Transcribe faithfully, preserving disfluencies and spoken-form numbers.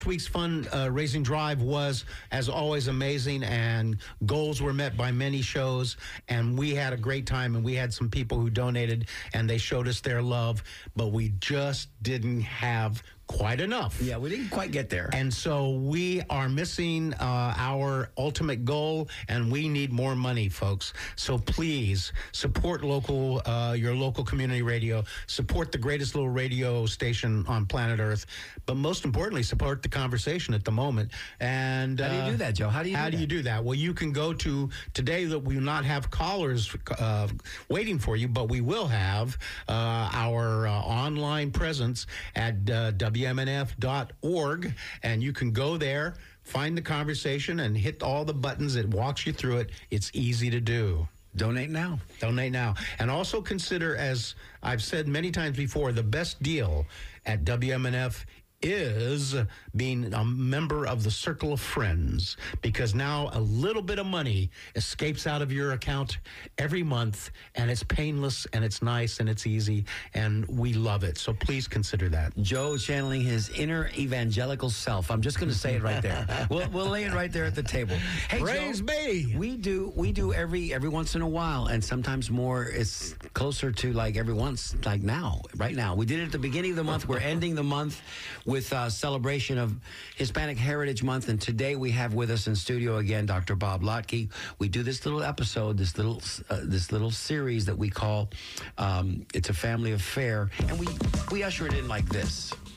week's fund-raising drive was, as always, amazing, and goals were met by many shows, and we had a great time, and we had some people who donated, and they showed us their love, but we just didn't have quite enough. Yeah, we didn't quite get there. And so we are missing uh, our ultimate goal, and we need more money, folks. So please support local, uh, your local community radio, support the greatest little radio station on planet Earth, but most importantly, support the conversation at the moment. And how do you uh, do that, Joe? How do you how do do that? you do that? Well, you can go to today that we will not have callers uh, waiting for you, but we will have uh, our uh, online presence at uh, W M N F dot org, and you can go there, find the conversation, and hit all the buttons. It walks you through it. It's easy to do. Donate now. Donate now. And also consider, as I've said many times before, the best deal at W M N F is being a member of the Circle of Friends, because now a little bit of money escapes out of your account every month, and it's painless, and it's nice, and it's easy, and we love it. So please consider that. Joe channeling his inner evangelical self. I'm just going to say it right there. We'll, we'll lay it right there at the table. Hey, Praise Joe, be. We do we do every every once in a while, and sometimes more. It's closer to like every once, like now, right now. We did it at the beginning of the month. We're ending the month with a celebration of Hispanic Heritage Month, and today we have with us in studio again Doctor Bob Lotke. We do this little episode, this little uh, this little series that we call um, "It's a Family Affair," and we we usher it in like this.